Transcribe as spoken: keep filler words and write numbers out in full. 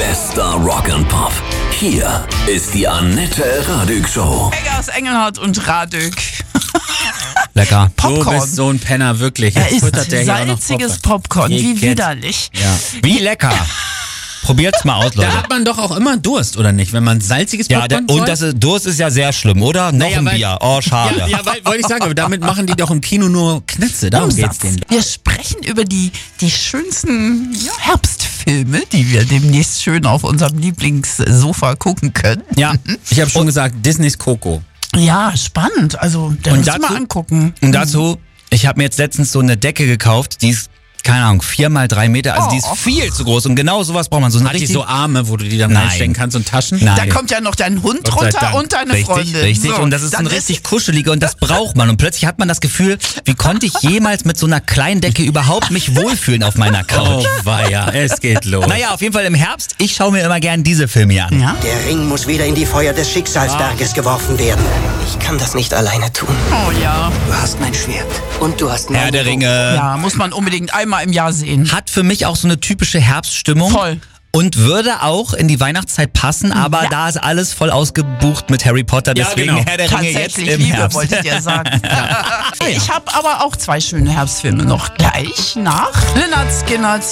Bester Rock and Pop. Hier ist die Annette Radig Show. Eggers, Engelhardt und Radök. Lecker. Popcorn. Du bist so ein Penner, wirklich. Er Jetzt ist futtert der hier auch noch salziges Popcorn. Popcorn. Wie Geht. widerlich. Ja. Wie lecker. Probiert's mal aus, Leute. Da hat man doch auch immer Durst, oder nicht? Wenn man salziges Ja, Popcorn der, und wollt? das ist, Durst ist ja sehr schlimm, oder? Noch Naja, ein weil- Bier. Oh, schade. Ja, ja, weil, wollte ich sagen, aber damit machen die doch im Kino nur Knätze. Darum geht's denen. Wir sprechen über die, die schönsten ja, Herbstfilme, die wir demnächst schön auf unserem Lieblingssofa gucken können. Ja, ich habe schon gesagt, Disneys Coco. Ja, spannend. Also, der Und muss dazu- mal angucken. Und dazu, ich habe mir jetzt letztens so eine Decke gekauft, die ist, keine Ahnung, vier mal drei Meter, also die ist Oh. viel zu groß und genau sowas braucht man. So eine Hat die richtig, so Arme, wo du die dann Nein. reinstecken kannst und Taschen? Nein. Da kommt ja noch dein Hund Gott sei runter Dank. und deine Richtig, Freundin. richtig. So, Und das ist dann ein richtig kuscheliger und das braucht man. Und plötzlich hat man das Gefühl, wie konnte ich jemals mit so einer kleinen Decke überhaupt mich wohlfühlen auf meiner Couch? Oh weia, es geht los. Naja, auf jeden Fall im Herbst, ich schaue mir immer gern diese Filme hier an. Ja? Der Ring muss wieder in die Feuer des Schicksalsberges geworfen werden. Ich kann das nicht alleine tun. Oh ja. Du hast mein Schwert. Und du hast mein Herr der Bogen. Ringe Ja, muss man unbedingt einmal im Jahr sehen. hat für mich auch so eine typische Herbststimmung. Voll. Und würde auch in die Weihnachtszeit passen, aber Ja. da ist alles voll ausgebucht mit Harry Potter, Ja, deswegen genau. Herr der Ringe jetzt Tatsächlich im Liebe, Herbst. wollte ich dir sagen. Ich habe aber auch zwei schöne Herbstfilme noch gleich nach Lynyrd Skynyrd